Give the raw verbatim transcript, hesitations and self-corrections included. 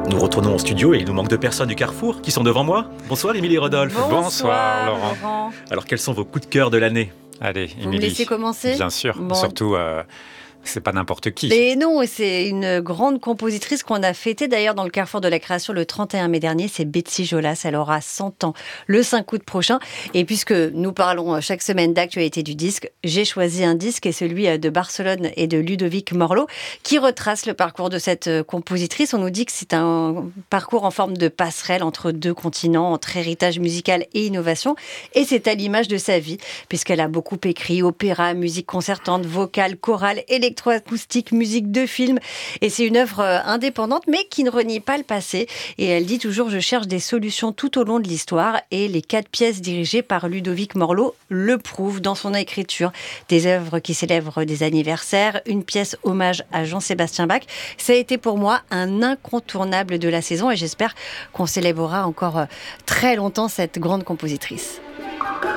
Nous retournons au studio et il nous manque deux personnes du Carrefour qui sont devant moi. Bonsoir Émilie Rodolphe. Bonsoir, Bonsoir Laurent. Laurent. Alors quels sont vos coups de cœur de l'année ? Allez, Vous me Émilie. laissez commencer ? Bien sûr, Bon. surtout, euh, c'est pas n'importe qui. Et non, c'est une grande compositrice qu'on a fêtée d'ailleurs dans le Carrefour de la Création le trente et un mai dernier, c'est Betsy Jolas, elle aura cent ans le cinq août prochain. Et puisque nous parlons chaque semaine d'actualité du disque, j'ai choisi un disque, et celui de Barcelone et de Ludovic Morlot, qui retrace le parcours de cette compositrice. On nous dit que c'est un parcours en forme de passerelle entre deux continents, entre héritage musical et innovation. Et c'est à l'image de sa vie, puisqu'elle a beaucoup écrit opéra, musique concertante, vocale, chorale, électroacoustique, musique de film. Et c'est une œuvre indépendante, mais qui ne renie pas le passé. Et elle dit toujours « Je cherche des solutions tout au long de l'histoire ». Et les quatre pièces dirigées par Ludovic Morlot le prouvent dans son écriture. Des œuvres qui célèbrent des anniversaires, une pièce hommage à Jean-Sébastien Bach. Ça a été pour moi un incontournable de la saison et j'espère qu'on célébrera encore très longtemps cette grande compositrice.